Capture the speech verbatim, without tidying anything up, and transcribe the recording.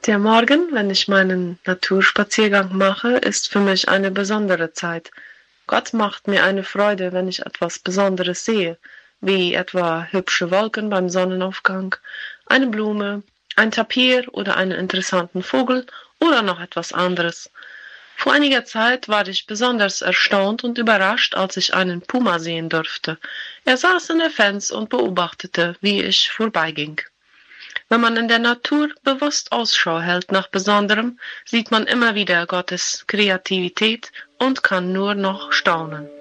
Der Morgen, wenn ich meinen Naturspaziergang mache, ist für mich eine besondere Zeit. Gott macht mir eine Freude, wenn ich etwas Besonderes sehe, wie etwa hübsche Wolken beim Sonnenaufgang, eine Blume, ein Tapir oder einen interessanten Vogel oder noch etwas anderes. Vor einiger Zeit war ich besonders erstaunt und überrascht, als ich einen Puma sehen durfte. Er saß in der Fenster und beobachtete, wie ich vorbeiging. Wenn man in der Natur bewusst Ausschau hält nach Besonderem, sieht man immer wieder Gottes Kreativität und kann nur noch staunen.